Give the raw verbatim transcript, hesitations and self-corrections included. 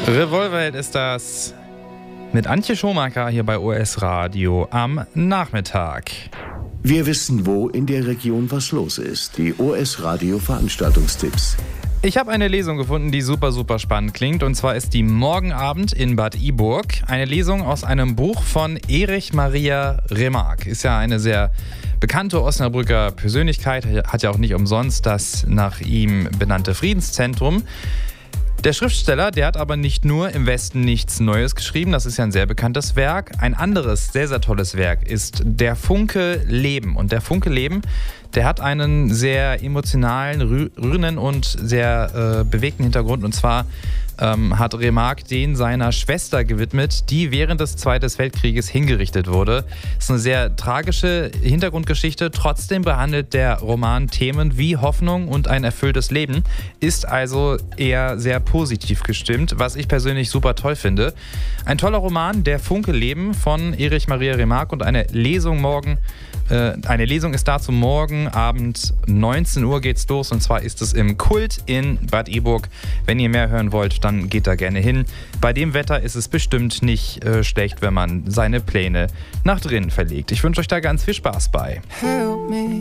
Revolverheld ist das mit Antje Schomaker hier bei O S Radio am Nachmittag. Wir wissen, wo in der Region was los ist. Die O S Radio Veranstaltungstipps. Ich habe eine Lesung gefunden, die super, super spannend klingt. Und zwar ist die morgen Abend in Bad Iburg. Eine Lesung aus einem Buch von Erich Maria Remarque. Ist ja eine sehr bekannte Osnabrücker Persönlichkeit. Hat ja auch nicht umsonst das nach ihm benannte Friedenszentrum. Der Schriftsteller, der hat aber nicht nur im Westen nichts Neues geschrieben, das ist ja ein sehr bekanntes Werk. Ein anderes, sehr, sehr tolles Werk ist Der Funke Leben. Und der Funke Leben, der hat einen sehr emotionalen, rührenden und sehr äh, bewegten Hintergrund. Und zwar ähm, hat Remarque den seiner Schwester gewidmet, die während des Zweiten Weltkrieges hingerichtet wurde. Das ist eine sehr tragische Hintergrundgeschichte. Trotzdem behandelt der Roman Themen wie Hoffnung und ein erfülltes Leben, ist also eher sehr positiv gestimmt, was ich persönlich super toll finde. Ein toller Roman, Der Funke Leben von Erich Maria Remarque, und eine Lesung morgen. Äh, eine Lesung ist dazu morgen Abend neunzehn Uhr geht's los, und zwar ist es im Kult in Bad Iburg. Wenn ihr mehr hören wollt, dann geht da gerne hin. Bei dem Wetter ist es bestimmt nicht äh, schlecht, wenn man seine Pläne nach drinnen verlegt. Ich wünsche euch da ganz viel Spaß bei. Help me.